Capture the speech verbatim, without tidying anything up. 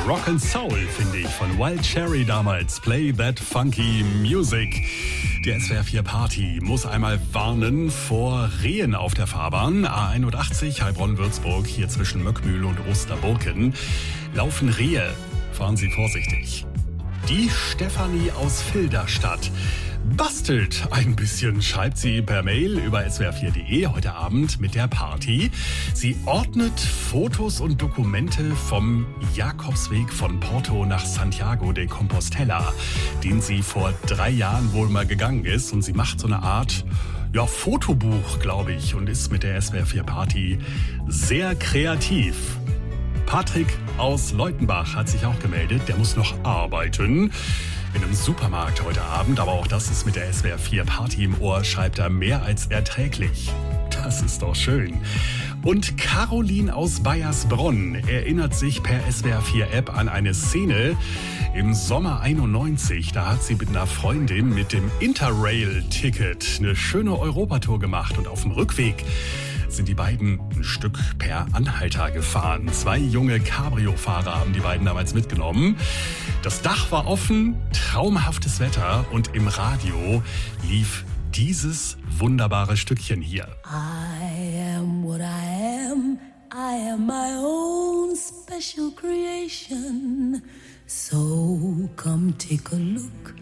Rock'n'Soul, finde ich, von Wild Cherry damals. Play that funky music. Die S W R vier Party muss einmal warnen vor Rehen auf der Fahrbahn. A einundachtzig, Heilbronn-Würzburg, hier zwischen Möckmühl und Osterburken. Laufen Rehe. Fahren Sie vorsichtig. Die Stefanie aus Filderstadt bastelt ein bisschen, schreibt sie per Mail über s w r vier punkt de heute Abend mit der Party. Sie ordnet Fotos und Dokumente vom Jakobsweg von Porto nach Santiago de Compostela, den sie vor drei Jahren wohl mal gegangen ist. Und sie macht so eine Art ja, Fotobuch, glaube ich, und ist mit der S W R vier Party sehr kreativ. Patrick aus Leutenbach hat sich auch gemeldet. Der muss noch arbeiten in einem Supermarkt heute Abend. Aber auch das ist mit der S W R vier Party im Ohr, schreibt er, mehr als erträglich. Das ist doch schön. Und Caroline aus Baiersbronn erinnert sich per S W R vier App an eine Szene im Sommer einundneunzig. Da hat sie mit einer Freundin mit dem Interrail-Ticket eine schöne Europatour gemacht. Und auf dem Rückweg sind die beiden ein Stück per Anhalter gefahren. Zwei junge Cabrio-Fahrer haben die beiden damals mitgenommen. Das Dach war offen, traumhaftes Wetter und im Radio lief dieses wunderbare Stückchen hier. I am what I am, I am my own special creation. So come take a look